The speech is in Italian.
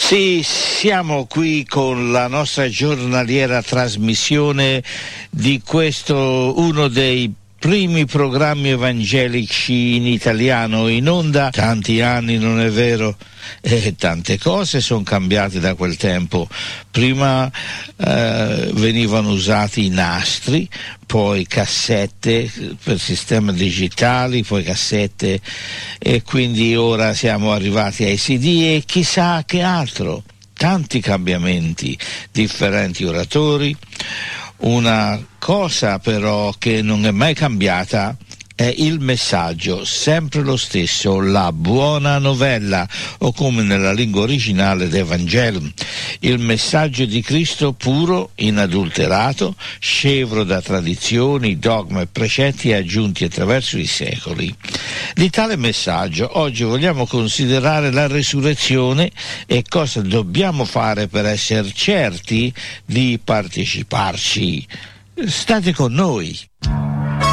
Sì, siamo qui con la nostra giornaliera trasmissione di questo, uno dei primi programmi evangelici in italiano in onda. Tanti anni, non è vero? Tante cose sono cambiate da quel tempo. Prima venivano usati i nastri, poi cassette per sistemi digitali, poi cassette, e quindi ora siamo arrivati ai CD e chissà che altro. Tanti cambiamenti, differenti oratori. Una cosa però che non è mai cambiata è il messaggio, sempre lo stesso, la buona novella, o come nella lingua originale d'Evangelium, il messaggio di Cristo puro, inadulterato, scevro da tradizioni, dogma e precetti aggiunti attraverso i secoli. Di tale messaggio oggi vogliamo considerare la resurrezione e cosa dobbiamo fare per essere certi di parteciparci. State con noi.